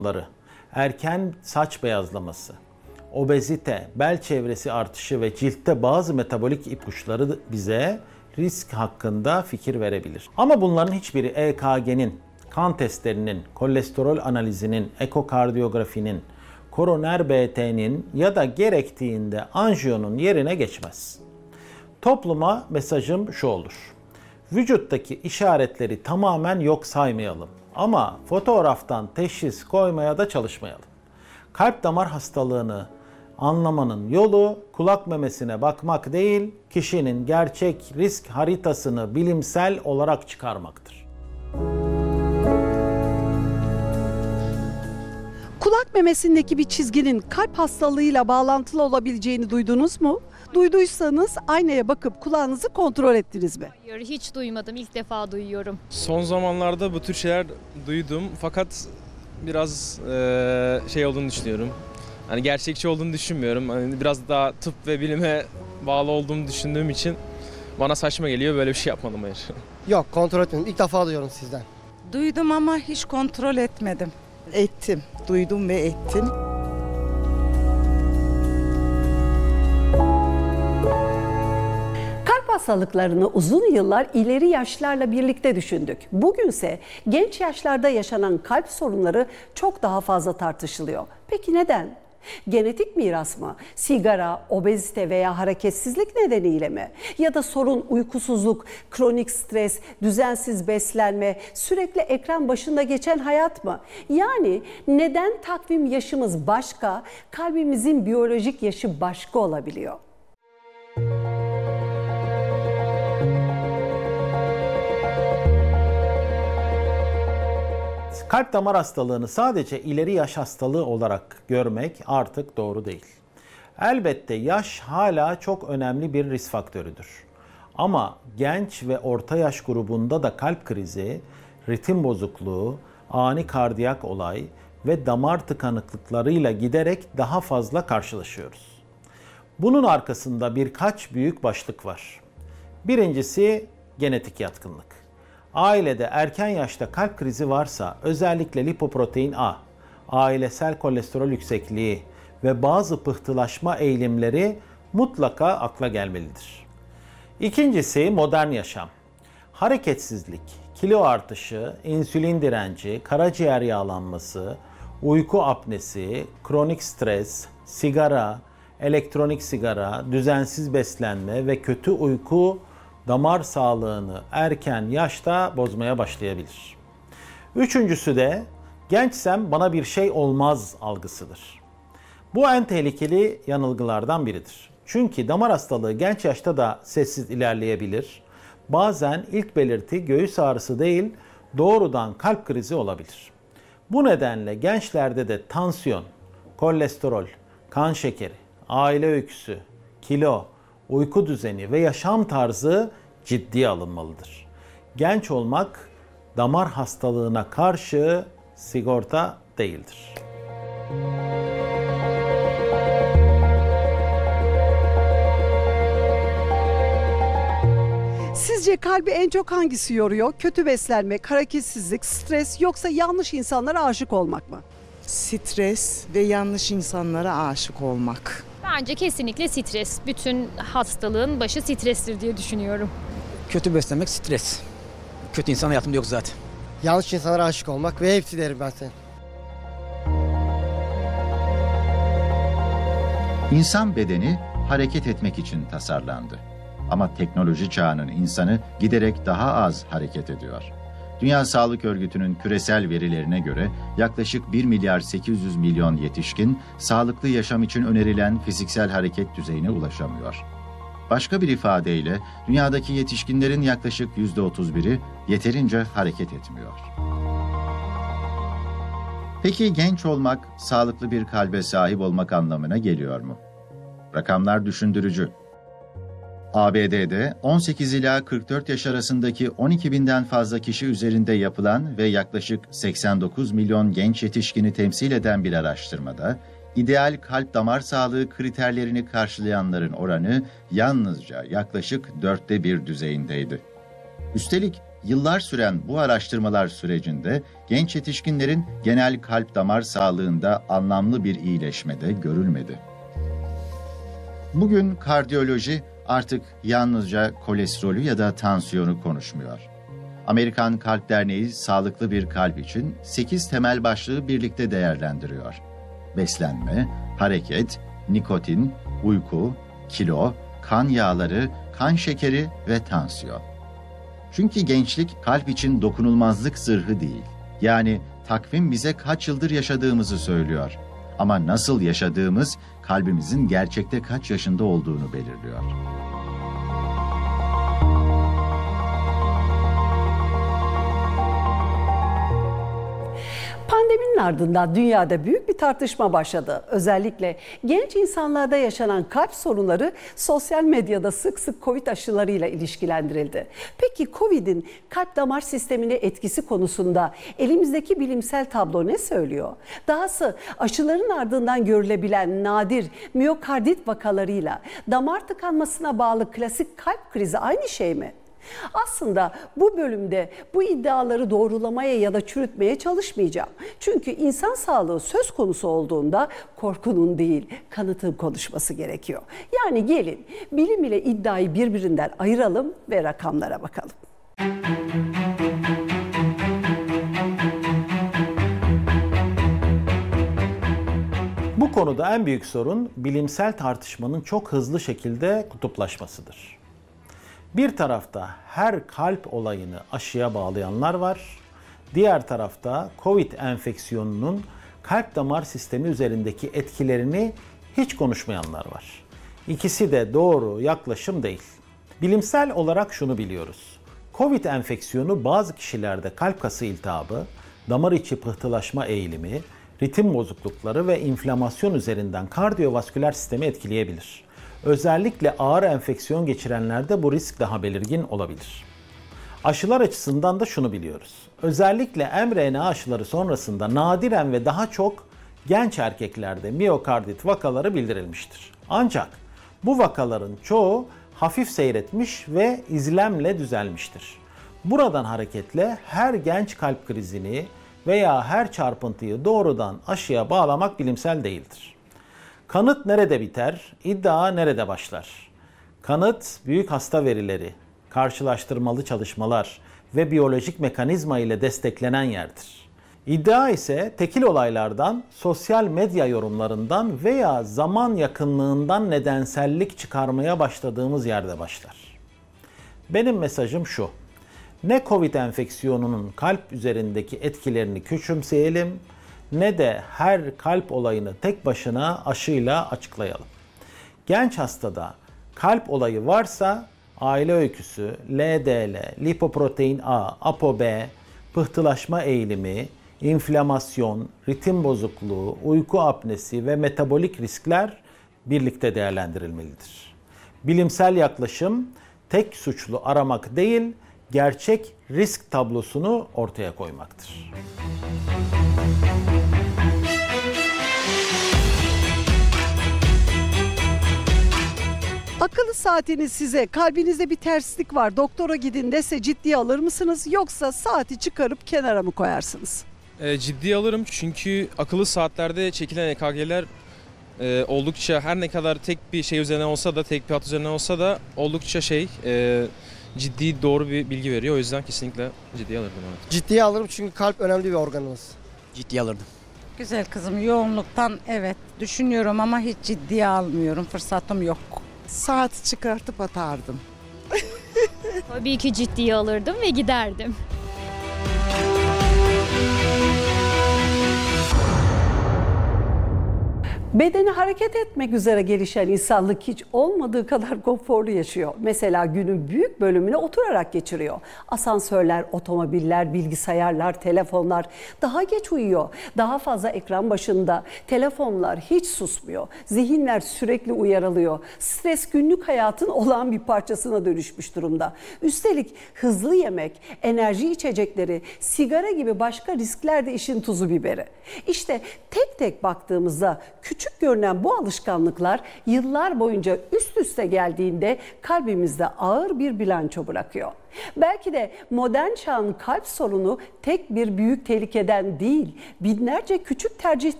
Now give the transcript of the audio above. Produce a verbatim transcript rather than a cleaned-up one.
erken saç beyazlaması, obezite, bel çevresi artışı ve ciltte bazı metabolik ipuçları bize risk hakkında fikir verebilir. Ama bunların hiçbiri E K G'nin, kan testlerinin, kolesterol analizinin, ekokardiyografinin, koroner B T'nin ya da gerektiğinde anjiyonun yerine geçmez. Topluma mesajım şu olur. Vücuttaki işaretleri tamamen yok saymayalım ama fotoğraftan teşhis koymaya da çalışmayalım. Kalp damar hastalığını anlamanın yolu kulak memesine bakmak değil, kişinin gerçek risk haritasını bilimsel olarak çıkarmaktır. Kulak memesindeki bir çizginin kalp hastalığıyla bağlantılı olabileceğini duydunuz mu? Duyduysanız aynaya bakıp kulağınızı kontrol ettiniz mi? Hayır, hiç duymadım. İlk defa duyuyorum. Son zamanlarda bu tür şeyler duydum fakat biraz e, şey olduğunu düşünüyorum. Hani gerçekçi olduğunu düşünmüyorum. Hani biraz daha tıp ve bilime bağlı olduğumu düşündüğüm için bana saçma geliyor, böyle bir şey yapmadım hayır. Yok, kontrol etmedim. İlk defa duyuyorum sizden. Duydum ama hiç kontrol etmedim. Ettim, duydum ve ettim. Kalp hastalıklarını uzun yıllar ileri yaşlarla birlikte düşündük. Bugünse genç yaşlarda yaşanan kalp sorunları çok daha fazla tartışılıyor. Peki neden? Genetik miras mı? Sigara, obezite veya hareketsizlik nedeniyle mi? Ya da sorun uykusuzluk, kronik stres, düzensiz beslenme, sürekli ekran başında geçen hayat mı? Yani neden takvim yaşımız başka, kalbimizin biyolojik yaşı başka olabiliyor? Kalp damar hastalığını sadece ileri yaş hastalığı olarak görmek artık doğru değil. Elbette yaş hala çok önemli bir risk faktörüdür. Ama genç ve orta yaş grubunda da kalp krizi, ritim bozukluğu, ani kardiyak olay ve damar tıkanıklıklarıyla giderek daha fazla karşılaşıyoruz. Bunun arkasında birkaç büyük başlık var. Birincisi genetik yatkınlık. Ailede erken yaşta kalp krizi varsa özellikle lipoprotein A, ailesel kolesterol yüksekliği ve bazı pıhtılaşma eğilimleri mutlaka akla gelmelidir. İkincisi modern yaşam. Hareketsizlik, kilo artışı, insülin direnci, karaciğer yağlanması, uyku apnesi, kronik stres, sigara, elektronik sigara, düzensiz beslenme ve kötü uyku damar sağlığını erken yaşta bozmaya başlayabilir. Üçüncüsü de gençsem bana bir şey olmaz algısıdır. Bu en tehlikeli yanılgılardan biridir. Çünkü damar hastalığı genç yaşta da sessiz ilerleyebilir. Bazen ilk belirti göğüs ağrısı değil, doğrudan kalp krizi olabilir. Bu nedenle gençlerde de tansiyon, kolesterol, kan şekeri, aile öyküsü, kilo, uyku düzeni ve yaşam tarzı ciddiye alınmalıdır. Genç olmak damar hastalığına karşı sigorta değildir. Sizce kalbi en çok hangisi yoruyor? Kötü beslenmek, hareketsizlik, stres yoksa yanlış insanlara aşık olmak mı? Stres ve yanlış insanlara aşık olmak. Bence kesinlikle stres. Bütün hastalığın başı strestir diye düşünüyorum. Kötü beslenmek stres. Kötü insan hayatımda yok zaten. Yanlış insanlara aşık olmak ve hepsi derim ben senin. İnsan bedeni hareket etmek için tasarlandı. Ama teknoloji çağının insanı giderek daha az hareket ediyor. Dünya Sağlık Örgütü'nün küresel verilerine göre yaklaşık bir milyar sekiz yüz milyon yetişkin sağlıklı yaşam için önerilen fiziksel hareket düzeyine ulaşamıyor. Başka bir ifadeyle dünyadaki yetişkinlerin yaklaşık yüzde otuz biri yeterince hareket etmiyor. Peki genç olmak, sağlıklı bir kalbe sahip olmak anlamına geliyor mu? Rakamlar düşündürücü. A B D'de on sekiz ila kırk dört yaş arasındaki on iki binden fazla kişi üzerinde yapılan ve yaklaşık seksen dokuz milyon genç yetişkini temsil eden bir araştırmada, ideal kalp damar sağlığı kriterlerini karşılayanların oranı yalnızca yaklaşık dörtte bir düzeyindeydi. Üstelik Yıllar süren bu araştırmalar sürecinde genç yetişkinlerin genel kalp damar sağlığında anlamlı bir iyileşmede görülmedi. Bugün kardiyoloji artık yalnızca kolesterolü ya da tansiyonu konuşmuyor. Amerikan Kalp Derneği sağlıklı bir kalp için sekiz temel başlığı birlikte değerlendiriyor. Beslenme, hareket, nikotin, uyku, kilo, kan yağları, kan şekeri ve tansiyon. Çünkü gençlik kalp için dokunulmazlık zırhı değil. Yani takvim bize kaç yıldır yaşadığımızı söylüyor. Ama nasıl yaşadığımız kalbimizin gerçekte kaç yaşında olduğunu belirliyor. Pandeminin ardından dünyada büyük bir tartışma başladı. Özellikle genç insanlarda yaşanan kalp sorunları sosyal medyada sık sık Covid aşılarıyla ilişkilendirildi. Peki Covid'in kalp damar sistemine etkisi konusunda elimizdeki bilimsel tablo ne söylüyor? Dahası aşıların ardından görülebilen nadir miyokardit vakalarıyla damar tıkanmasına bağlı klasik kalp krizi aynı şey mi? Aslında bu bölümde bu iddiaları doğrulamaya ya da çürütmeye çalışmayacağım. Çünkü insan sağlığı söz konusu olduğunda korkunun değil, kanıtın konuşması gerekiyor. Yani gelin bilim ile iddiayı birbirinden ayıralım ve rakamlara bakalım. Bu konuda en büyük sorun bilimsel tartışmanın çok hızlı şekilde kutuplaşmasıdır. Bir tarafta her kalp olayını aşıya bağlayanlar var. Diğer tarafta Covid enfeksiyonunun kalp damar sistemi üzerindeki etkilerini hiç konuşmayanlar var. İkisi de doğru yaklaşım değil. Bilimsel olarak şunu biliyoruz. Covid enfeksiyonu bazı kişilerde kalp kası iltihabı, damar içi pıhtılaşma eğilimi, ritim bozuklukları ve inflamasyon üzerinden kardiyovasküler sistemi etkileyebilir. Özellikle ağır enfeksiyon geçirenlerde bu risk daha belirgin olabilir. Aşılar açısından da şunu biliyoruz. Özellikle mRNA aşıları sonrasında nadiren ve daha çok genç erkeklerde miyokardit vakaları bildirilmiştir. Ancak bu vakaların çoğu hafif seyretmiş ve izlemle düzelmiştir. Buradan hareketle her genç kalp krizini veya her çarpıntıyı doğrudan aşıya bağlamak bilimsel değildir. Kanıt nerede biter, iddia nerede başlar? Kanıt, büyük hasta verileri, karşılaştırmalı çalışmalar ve biyolojik mekanizma ile desteklenen yerdir. İddia ise tekil olaylardan, sosyal medya yorumlarından veya zaman yakınlığından nedensellik çıkarmaya başladığımız yerde başlar. Benim mesajım şu: ne Covid enfeksiyonunun kalp üzerindeki etkilerini küçümseyelim, ne de her kalp olayını tek başına aşıyla açıklayalım. Genç hastada kalp olayı varsa aile öyküsü, L D L, lipoprotein A, ApoB, pıhtılaşma eğilimi, inflamasyon, ritim bozukluğu, uyku apnesi ve metabolik riskler birlikte değerlendirilmelidir. Bilimsel yaklaşım tek suçlu aramak değil, gerçek risk tablosunu ortaya koymaktır. Akıllı saatiniz size kalbinizde bir terslik var, doktora gidin dese ciddiye alır mısınız, yoksa saati çıkarıp kenara mı koyarsınız? E, ciddiye alırım çünkü akıllı saatlerde çekilen E K G'ler e, oldukça, her ne kadar tek bir şey üzerine olsa da, tek bir hat üzerine olsa da oldukça şey e, ciddi, doğru bir bilgi veriyor. O yüzden kesinlikle ciddiye alırdım. Evet. Ciddiye alırım çünkü kalp önemli bir organımız. Ciddiye alırdım. Güzel kızım, yoğunluktan evet düşünüyorum ama hiç ciddiye almıyorum. Fırsatım yok. Saati çıkartıp atardım. Tabii ki ciddiye alırdım ve giderdim. Bedeni hareket etmek üzere gelişen insanlık hiç olmadığı kadar konforlu yaşıyor. Mesela günün büyük bölümünü oturarak geçiriyor. Asansörler, otomobiller, bilgisayarlar, telefonlar daha geç uyuyor. Daha fazla ekran başında. Telefonlar hiç susmuyor. Zihinler sürekli uyarılıyor. Stres günlük hayatın olağan bir parçasına dönüşmüş durumda. Üstelik hızlı yemek, enerji içecekleri, sigara gibi başka riskler de işin tuzu biberi. İşte tek tek baktığımızda küçük küçük görünen bu alışkanlıklar yıllar boyunca üst üste geldiğinde kalbimizde ağır bir bilanço bırakıyor. Belki de modern çağın kalp sorunu tek bir büyük tehlikeden değil, binlerce küçük tercihten